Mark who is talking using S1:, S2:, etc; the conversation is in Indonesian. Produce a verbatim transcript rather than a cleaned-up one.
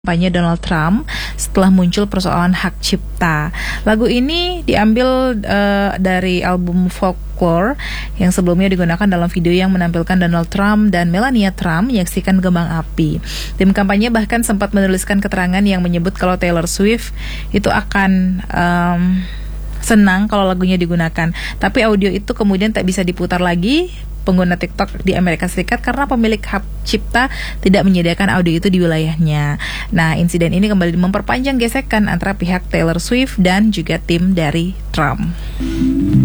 S1: kampanye Donald Trump setelah muncul persoalan hak cipta. Lagu ini diambil uh, dari album Folklore yang sebelumnya digunakan dalam video yang menampilkan Donald Trump dan Melania Trump menyaksikan kembang api. Tim kampanye bahkan sempat menuliskan keterangan yang menyebut kalau Taylor Swift itu akan um, senang kalau lagunya digunakan. Tapi audio itu kemudian tak bisa diputar lagi pengguna TikTok di Amerika Serikat karena pemilik hak cipta tidak menyediakan audio itu di wilayahnya. Nah, insiden ini kembali memperpanjang gesekan antara pihak Taylor Swift dan juga tim dari Trump.